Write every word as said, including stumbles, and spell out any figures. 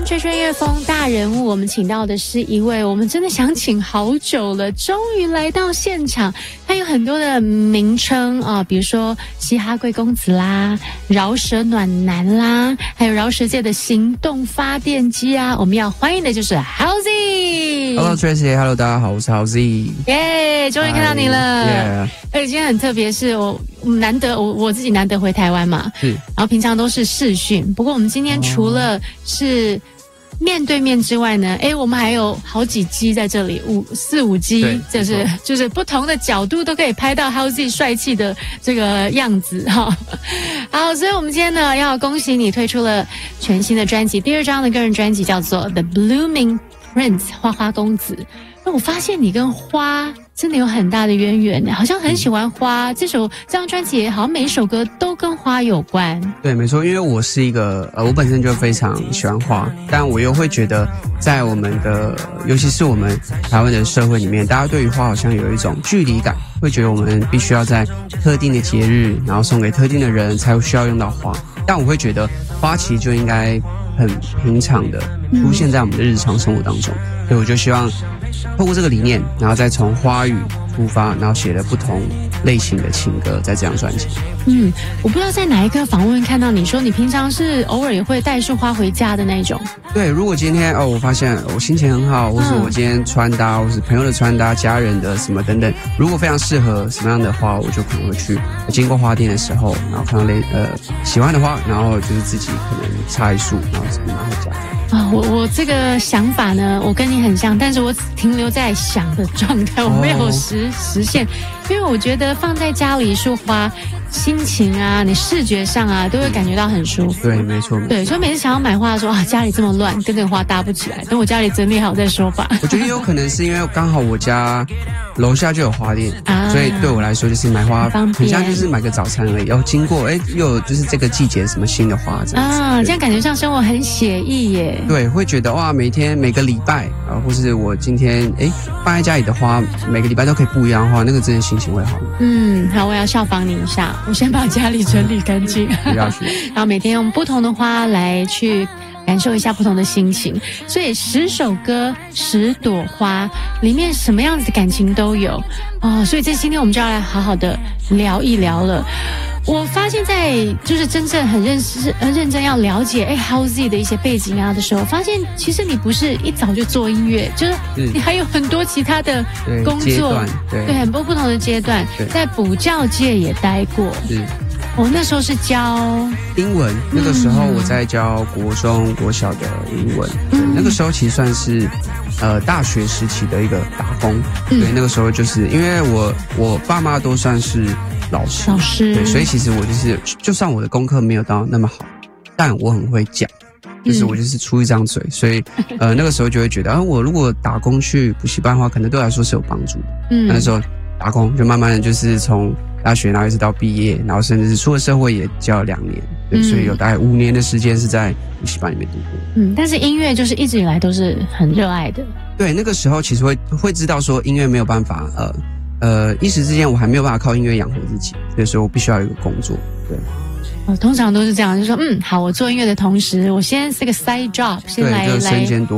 吹吹乐风大人物，我们请到的是一位我们真的想请好久了，终于来到现场。他有很多的名称啊、呃，比如说嘻哈贵公子啦，饶舌暖男啦，还有饶舌界的行动发电机啊。我们要欢迎的就是 Halsey。Hello Tracy，Hello 大家好，我是 Halsey。 耶，终于看到你了。 Yeah. 而且今天很特别，是我难得我我自己难得回台湾嘛， 是， 然后平常都是视讯，不过我们今天除了是面对面之外呢，哎，我们还有好几机在这里，五四五机，就是就是不同的角度都可以拍到 Halsey 帅气的这个样子哈。好，所以我们今天呢要恭喜你推出了全新的专辑，第二张的个人专辑叫做 The Blooming Prince 花花公子。我发现你跟花真的有很大的渊源，好像很喜欢花。这首这张专辑也好像每一首歌都跟花有关。 对，没错，因为我是一个呃，我本身就非常喜欢花，但我又会觉得，在我们的，尤其是我们台湾的社会里面，大家对于花好像有一种距离感，会觉得我们必须要在特定的节日，然后送给特定的人，才需要用到花。但我会觉得，花其实就应该很平常的出现在我们的日常生活当中，所以我就希望透过这个理念，然后再从花语出发，然后写了不同类型的情歌在这张专辑。 嗯，我不知道在哪一个访问看到你说你平常是偶尔也会带束花回家的那种。 对，如果今天哦，我发现我心情很好，或是我今天穿搭，或是朋友的穿搭、家人的什么等等，如果非常适合什么样的花，我就可能会去经过花店的时候，然后看到类呃喜欢的花，然后就是自己可能插一束，然后拿回家。 啊、哦，我我这个想法呢，我跟你很像，但是我停留在想的状态，我没有实、哦、实现，因为我觉得放在家里一束花，心情啊，你视觉上啊，都会感觉到很舒服。 对，没错。 对，所以每次想要买花的时候啊，家里这么乱，跟这个花搭不起来，等我家里整理好再说吧。 我觉得有可能是因为刚好我家楼下就有花店，啊、所以对我来说就是买花很像就是买个早餐而已。然后经过，哎，又有就是这个季节什么新的花这样子啊，这样感觉上生活很写意耶。 对，会觉得哇，每天每个礼拜啊，或是我今天哎放在家里的花，每个礼拜都可以不一样的话，那个真的心情会好。 嗯，好，我要效仿你一下，我先把家里整理干净，然后每天用不同的花来去感受一下不同的心情。所以十首歌十朵花里面什么样子的感情都有哦，所以这今天我们就要来好好的聊一聊了。我发现在就是真正很认识很认真要了解哎 Halsey 的一些背景啊的时候，发现其实你不是一早就做音乐，就是你还有很多其他的工作， 对, 对很多不同的阶段，在补教界也待过。是我、哦、那时候是教英文，那个时候我在教国中国小的英文、嗯、对，那个时候其实算是呃大学时期的一个打工、嗯、对，那个时候就是因为我我爸妈都算是老师， 老师对， 所以其实我就是就算我的功课没有到那么好，但我很会讲，就是我就是出一张嘴、嗯、所以呃那个时候就会觉得啊，我如果打工去补习班的话，可能对我来说是有帮助的。嗯，那时候打工就慢慢的就是从大学，然后一直到毕业，然后甚至是出了社会也教了两年，对、嗯，所以有大概五年的时间是在补习班里面度过。 嗯，但是音乐就是一直以来都是很热爱的。 对，那个时候其实会会知道说音乐没有办法，呃呃，一时之间我还没有办法靠音乐养活自己，所以说我必须要有一个工作。对， 哦，通常都是这样，就说嗯，好，我做音乐的同时，我先是个 side job， 先来来。